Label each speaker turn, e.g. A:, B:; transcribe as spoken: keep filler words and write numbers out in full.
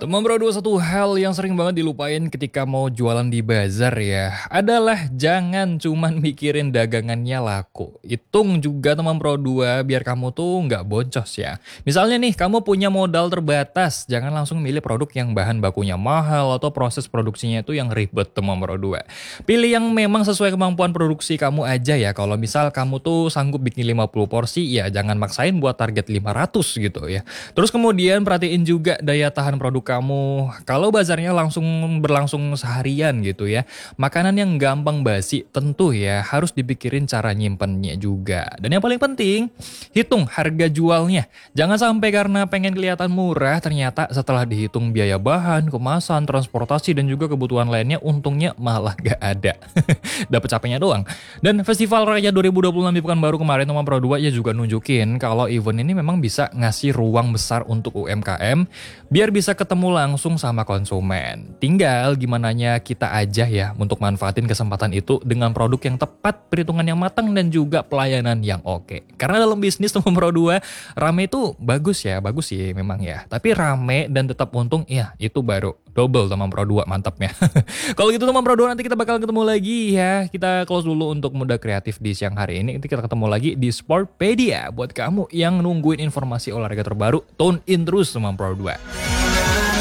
A: Teman bro, dua satu hal yang sering banget dilupain ketika mau jualan di bazar ya adalah jangan cuman mikirin dagangannya laku. Hitung juga teman bro dua biar kamu tuh nggak boncos ya. Misalnya nih kamu punya modal terbatas, jangan langsung milih produk yang bahan bakunya mahal atau proses produksinya itu yang ribet teman bro dua. Pilih yang memang sesuai kemampuan produksi kamu aja ya. Kalau misal kamu tuh sanggup bikin lima puluh porsi ya jangan maksain buat target lima ratus gitu ya. Terus kemudian perhatiin juga daya tahan produk kamu. Kalau bazarnya langsung berlangsung seharian gitu ya, makanan yang gampang basi tentu ya harus dipikirin cara nyimpennya juga. Dan yang paling penting, hitung harga jualnya. Jangan sampai karena pengen kelihatan murah, ternyata setelah dihitung biaya bahan, kemasan, transportasi, dan juga kebutuhan lainnya, untungnya malah gak ada. Dapat capeknya doang. Dan Festival Raya dua ribu dua puluh enam di Pekanbaru kemarin Teman Pro dua ya juga nunjukin kalau event ini memang bisa ngasih ruang besar untuk U M K M biar bisa ketemu langsung sama konsumen. Tinggal gimananya kita aja ya untuk manfaatin kesempatan itu dengan produk yang tepat, perhitungan yang matang, dan juga pelayanan yang oke. Karena dalam bisnis Teman Pro dua, rame itu bagus ya, bagus sih memang ya. Tapi rame dan tetap untung, ya itu baru double Teman Pro dua, mantapnya. Kalau gitu Teman Pro dua, nanti kita bakal ketemu lagi ya. Kita close dulu untuk Muda Kreatif di siang hari ini. Nanti kita ketemu lagi di Sportpedia. Buat kamu yang nungguin informasi olahraga terbaru, tune in terus Teman Pro dua.